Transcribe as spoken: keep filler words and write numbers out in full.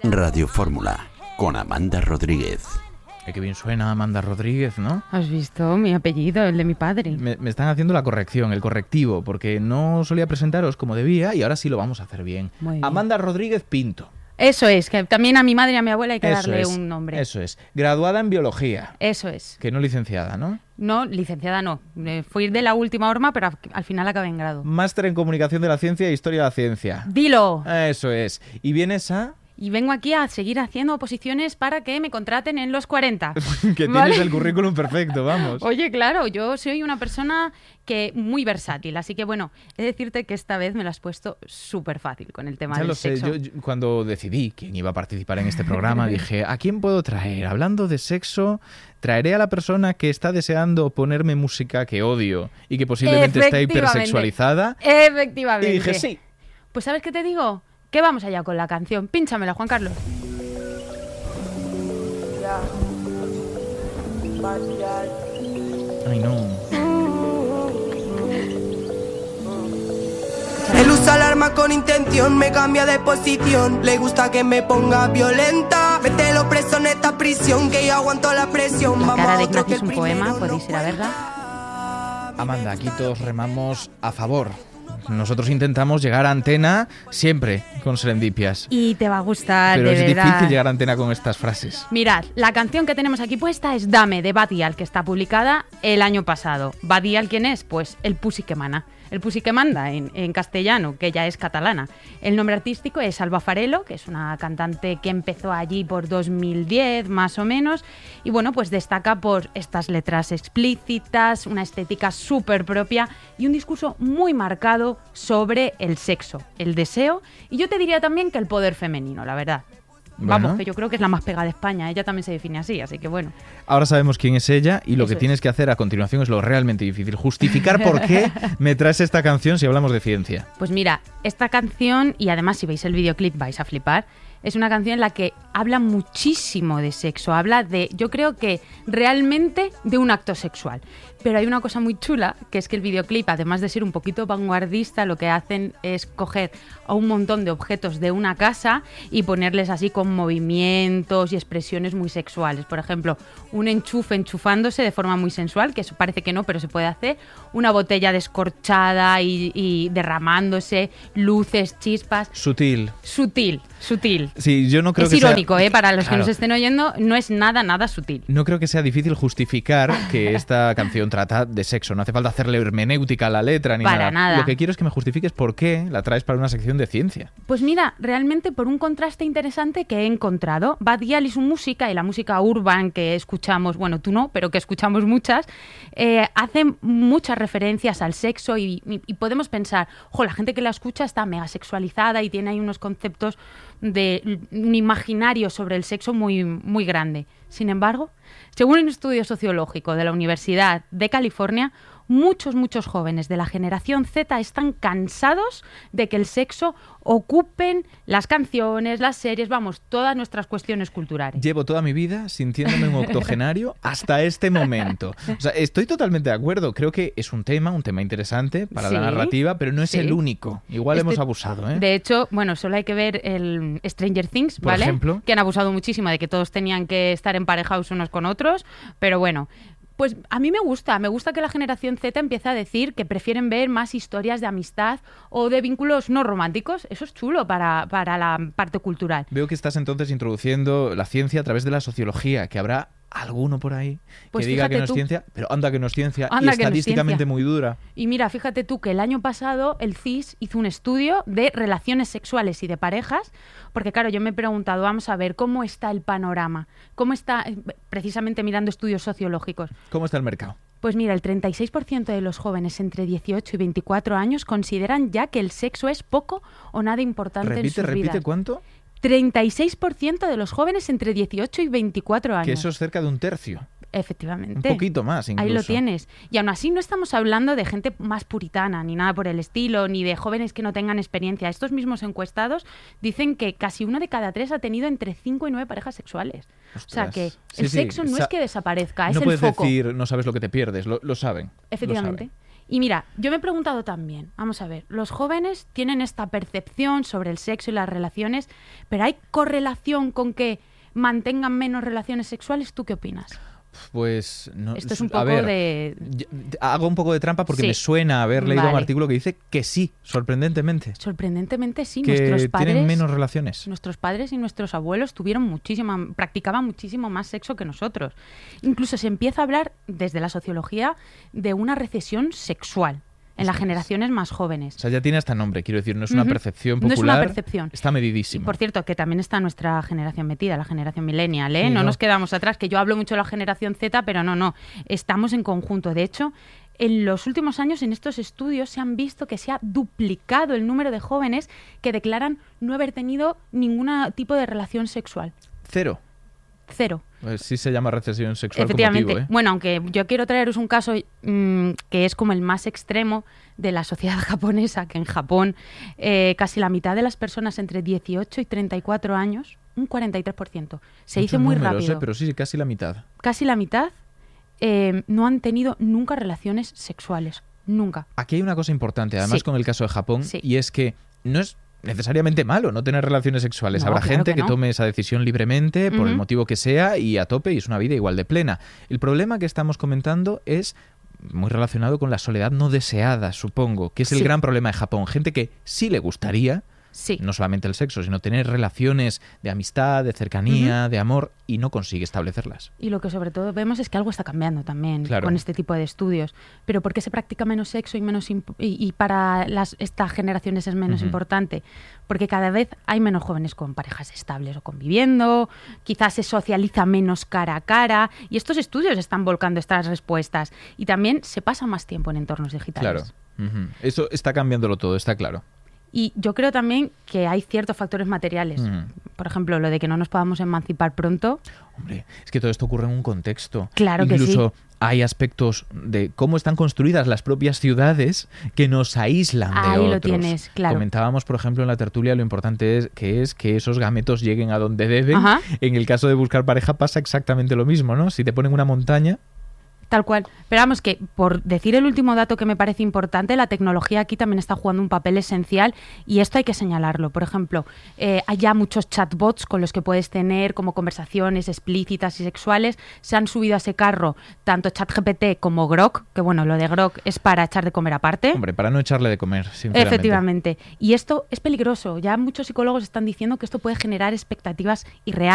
Radio Fórmula, con Amanda Rodríguez. Eh, qué bien suena Amanda Rodríguez, ¿no? ¿Has visto mi apellido, el de mi padre? Me, me están haciendo la corrección, el correctivo, porque no solía presentaros como debía y ahora sí lo vamos a hacer bien. Muy bien. Amanda Rodríguez Pinto. Eso es, que también a mi madre y a mi abuela hay que Eso darle es, un nombre. Eso es. Graduada en biología. Eso es. Que no licenciada, ¿no? No, licenciada no. Eh, Fui de la última horma, pero al final acabé en grado. Máster en comunicación de la ciencia e historia de la ciencia. ¡Dilo! Eso es. ¿Y vienes a...? Y vengo aquí a seguir haciendo oposiciones para que me contraten en los cuarenta. Que ¿Vale? tienes el currículum perfecto, vamos. Oye, claro, yo soy una persona que muy versátil, así que bueno, he de decirte que esta vez me lo has puesto súper fácil con el tema Ya del lo sé, sexo. yo, yo cuando decidí quién iba a participar en este programa dije, ¿a quién puedo traer? Hablando de sexo, traeré a la persona que está deseando ponerme música que odio y que posiblemente está Efectivamente. hipersexualizada. Efectivamente. Y dije, sí. Pues ¿sabes qué te digo? Que vamos allá con la canción. Pínchamela, Juan Carlos. Ay, no. Él usa el arma con intención, me cambia de posición. Le gusta que me ponga violenta. Mételo preso en esta prisión, que yo aguanto la presión. La Vamos cara a de otro Ignacio que es un el poema, primero podéis no ir a verla. cuenta. Amanda, aquí todos remamos a favor. Nosotros intentamos llegar a antena siempre con serendipias. Y te va a gustar, Pero de es verdad. difícil llegar a antena con estas frases. Mirad, la canción que tenemos aquí puesta es Dame, de Badial, que está publicada el año pasado. ¿Badial quién es? Pues el Pussy que mana. El Pussy que manda en, en castellano, que ya es catalana. El nombre artístico es Alba Farelo, que es una cantante que empezó allí por dos mil diez, más o menos. Y bueno, pues destaca por estas letras explícitas, una estética súper propia y un discurso muy marcado sobre el sexo, el deseo y yo te diría también que el poder femenino, la verdad. Bueno. Vamos, que yo creo que es la más pegada de España. Ella también se define así, así que bueno. Ahora sabemos quién es ella y lo Eso que es. tienes que hacer a continuación es lo realmente difícil. Justificar por qué me traes esta canción si hablamos de ciencia. Pues mira, esta canción, y además si veis el videoclip vais a flipar, es una canción en la que habla muchísimo de sexo. Habla de, yo creo que realmente de un acto sexual. Pero hay una cosa muy chula, que es que el videoclip, además de ser un poquito vanguardista, lo que hacen es coger a un montón de objetos de una casa y ponerles así con movimientos y expresiones muy sexuales. Por ejemplo, un enchufe enchufándose de forma muy sensual, que eso parece que no, pero se puede hacer. Una botella descorchada y, y derramándose, luces, chispas. Sutil. Sutil, sutil. Sí, yo no creo Es que irónico, sea... ¿eh? Para los Claro. que nos estén oyendo, no es nada, nada sutil. No creo que sea difícil justificar que esta canción trata de sexo. No hace falta hacerle hermenéutica a la letra ni Para nada. Lo que quiero es que me justifiques por qué la traes para una sección de ciencia. Pues mira, realmente por un contraste interesante que he encontrado, Badial y su música, y la música urban que escuchamos, bueno, tú no, pero que escuchamos muchas, eh, hacen muchas referencias al sexo y, y- y podemos pensar, ojo, la gente que la escucha está mega sexualizada y tiene ahí unos conceptos de un imaginario sobre el sexo muy, muy grande. Sin embargo, según un estudio sociológico de la Universidad de California, muchos, muchos jóvenes de la generación Z están cansados de que el sexo ocupen las canciones, las series, vamos, todas nuestras cuestiones culturales. Llevo toda mi vida sintiéndome un octogenario hasta este momento. O sea, estoy totalmente de acuerdo. Creo que es un tema, un tema interesante para Sí, la narrativa, pero no es sí. el único. Igual Este- hemos abusado, ¿eh? De hecho, bueno, solo hay que ver el Stranger Things, Por ¿vale? ejemplo. Que han abusado muchísimo de que todos tenían que estar emparejados unos con otros, pero bueno. Pues a mí me gusta, me gusta que la generación Z empiece a decir que prefieren ver más historias de amistad o de vínculos no románticos. Eso es chulo para, para la parte cultural. Veo que estás entonces introduciendo la ciencia a través de la sociología, que habrá alguno por ahí Pues que diga que fíjate no es tú. ciencia, pero anda que no es ciencia Anda y que no es estadísticamente ciencia. muy dura. Y mira, fíjate tú que el año pasado el C I S hizo un estudio de relaciones sexuales y de parejas, porque claro, yo me he preguntado, vamos a ver, ¿cómo está el panorama? ¿Cómo está, eh, precisamente mirando estudios sociológicos? ¿Cómo está el mercado? Pues mira, el treinta y seis por ciento de los jóvenes entre dieciocho y veinticuatro años consideran ya que el sexo es poco o nada importante en Repite, sus repite, vidas. ¿cuánto? treinta y seis por ciento de los jóvenes entre dieciocho y veinticuatro años. Que eso es cerca de un tercio. Efectivamente. Un poquito más, incluso. Ahí lo tienes. Y aún así no estamos hablando de gente más puritana, ni nada por el estilo, ni de jóvenes que no tengan experiencia. Estos mismos encuestados dicen que casi uno de cada tres ha tenido entre cinco y nueve parejas sexuales. Ostras. O sea que Sí, el sí. sexo no Sa- es que desaparezca, es no el puedes foco. decir, no sabes lo que te pierdes, lo, lo saben. lo Efectivamente. saben. Y mira, yo me he preguntado también, vamos a ver, los jóvenes tienen esta percepción sobre el sexo y las relaciones, pero ¿hay correlación con que mantengan menos relaciones sexuales? ¿Tú qué opinas? Pues no, Esto es un a poco ver, de... yo- hago un poco de trampa porque Sí. me suena haber leído un Vale. artículo que dice que sí, sorprendentemente, Sorprendentemente sí, que nuestros padres... tienen menos relaciones. Nuestros padres y nuestros abuelos tuvieron muchísima, practicaban muchísimo más sexo que nosotros. Incluso se empieza a hablar desde la sociología de una recesión sexual en las Ostras. generaciones más jóvenes. O sea, ya tiene hasta nombre, quiero decir, no es una Ujú. percepción No popular. es una percepción. Está Y medidísimo. por cierto, que también está nuestra generación metida, la generación millennial, ¿eh? Sí, no, no. nos quedamos atrás, que yo hablo mucho de la generación Z, pero no, no, estamos en conjunto. De hecho, en los últimos años, en estos estudios, se han visto que se ha duplicado el número de jóvenes que declaran no haber tenido ningún tipo de relación sexual. Cero. Cero. Pues sí se llama recesión sexual con Efectivamente. motivo, ¿eh? Bueno, aunque yo quiero traeros un caso mmm, que es como el más extremo de la sociedad japonesa, que en Japón eh, casi la mitad de las personas entre dieciocho y treinta y cuatro años, un cuarenta y tres por ciento, se dice Muchos muy números, rápido, ¿eh? Pero sí, sí, casi la mitad. casi la mitad eh, no han tenido nunca relaciones sexuales. Nunca. Aquí hay una cosa importante, además Sí. con el caso de Japón, Sí. y es que no es necesariamente malo no tener relaciones sexuales. No, Habrá claro gente que que no. tome esa decisión libremente, por el Ujú. motivo que sea, y a tope, y es una vida igual de plena. El problema que estamos comentando es muy relacionado con la soledad no deseada, supongo, que es el Sí. gran problema de Japón. Gente que sí le gustaría, Sí. no solamente el sexo, sino tener relaciones de amistad, de cercanía, de amor, y no consigue establecerlas. Y lo que sobre todo vemos es que algo está cambiando también Claro. con este tipo de estudios. Pero ¿por qué se practica menos sexo y menos imp- y, y para las, estas generaciones es menos Ujú. importante? Porque cada vez hay menos jóvenes con parejas estables o conviviendo, quizás se socializa menos cara a cara, y estos estudios están volcando estas respuestas. Y también se pasa más tiempo en entornos digitales. Claro. Ujú. Eso está cambiándolo todo, está claro. Y yo creo también que hay ciertos factores materiales. Ujú. Por ejemplo, lo de que no nos podamos emancipar pronto. Hombre, es que todo esto ocurre en un contexto. Claro que Incluso hay aspectos de cómo están construidas las propias ciudades que nos aíslan de Ahí otros. lo tienes, claro. Comentábamos, por ejemplo, en la tertulia lo importante es que es que esos gametos lleguen a donde deben. Ajá. En el caso de buscar pareja pasa exactamente lo mismo, ¿no? Si te ponen una montaña, Tal cual. Pero vamos, que por decir el último dato que me parece importante, la tecnología aquí también está jugando un papel esencial y esto hay que señalarlo. Por ejemplo, eh, hay ya muchos chatbots con los que puedes tener como conversaciones explícitas y sexuales. Se han subido a ese carro tanto ChatGPT como Grok, que bueno, lo de Grok es para echar de comer aparte. hombre, para no echarle de comer, sinceramente. Efectivamente. Y esto es peligroso. Ya muchos psicólogos están diciendo que esto puede generar expectativas irreales.